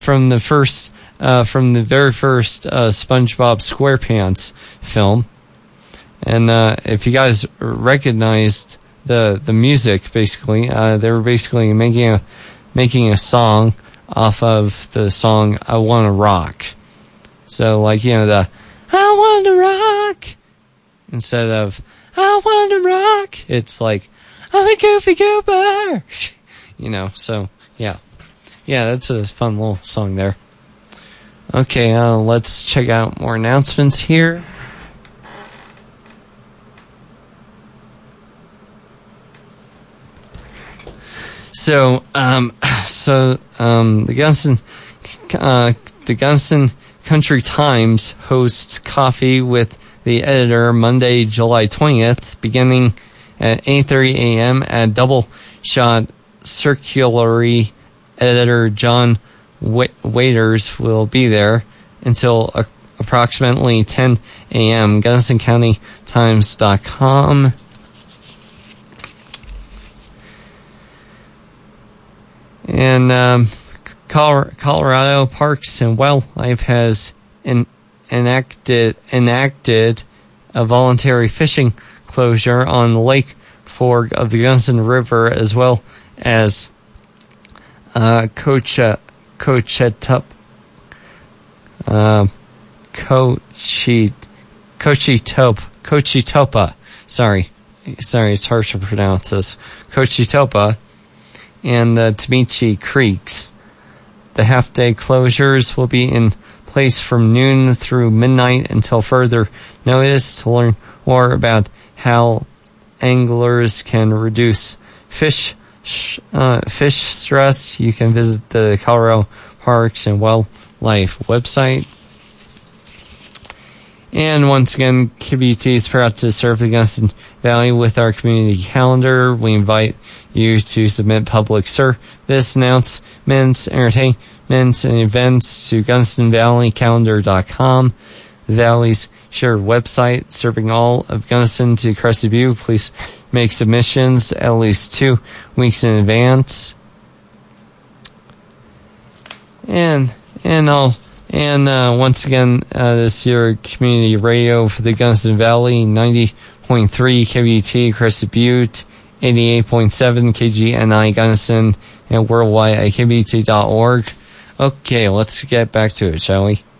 from the very first SpongeBob SquarePants film. And if you guys recognized the music, basically, they were basically making a song off of the song "I Wanna Rock." So, like, the "I Wanna Rock" instead of "I Wanna Rock," it's like "I'm a Goofy Goober." So yeah, that's a fun little song there. Okay, let's check out more announcements here. So, the Gunston Country Times hosts Coffee with the Editor Monday, July 20th, beginning at 8:30 a.m. at Double Shot Circulary. Editor John Waiters will be there until approximately 10 a.m. GunstonCountyTimes.com. And Colorado Parks and Wildlife has enacted a voluntary fishing closure on the Lake Fork of the Gunston River, as well as Cochetopa. Sorry, it's hard to pronounce this. Cochetopa and the Tamichi Creeks. The half-day closures will be in place from noon through midnight until further notice. To learn more about how anglers can reduce fish stress, you can visit the Colorado Parks and Wildlife website. And once again, KBUT is proud to serve the Gunston Valley with our community calendar. We invite you to submit public service announcements, entertainments, and events to GunstonValleyCalendar.com, the Valley's shared website serving all of Gunston to Crested Butte. Please make submissions at least 2 weeks in advance. And once again, this year community radio for the Gunston Valley, 90.3 KBUT Crested Butte, 88.7 KGNI Gunston, and worldwide at KBUT.org. Okay, let's get back to it, shall we?